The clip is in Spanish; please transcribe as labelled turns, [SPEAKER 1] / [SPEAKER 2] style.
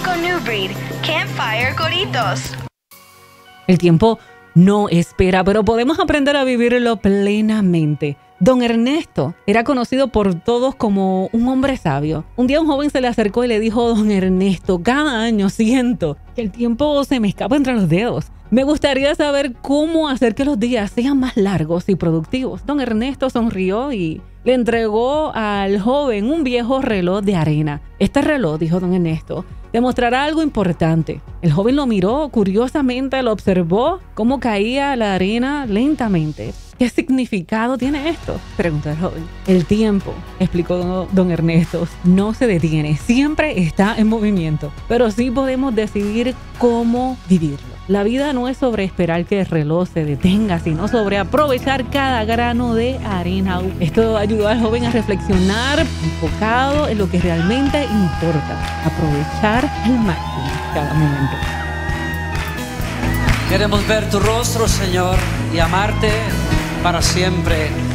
[SPEAKER 1] con New Breed, Campfire Coritos.
[SPEAKER 2] El tiempo no espera, pero podemos aprender a vivirlo plenamente. Don Ernesto era conocido por todos como un hombre sabio. Un día un joven se le acercó y le dijo: Don Ernesto, cada año siento que el tiempo se me escapa entre los dedos. Me gustaría saber cómo hacer que los días sean más largos y productivos. Don Ernesto sonrió y le entregó al joven un viejo reloj de arena. Este reloj, dijo don Ernesto, demostrará algo importante. El joven lo miró curiosamente, lo observó cómo caía la arena lentamente. ¿Qué significado tiene esto?, preguntó el joven. El tiempo, explicó don Ernesto, no se detiene, siempre está en movimiento, pero sí podemos decidir cómo vivirlo. La vida no es sobre esperar que el reloj se detenga, sino sobre aprovechar cada grano de arena. Esto ayudó al joven a reflexionar, enfocado en lo que realmente importa, aprovechar al máximo cada momento.
[SPEAKER 3] Queremos ver tu rostro, Señor, y amarte para siempre.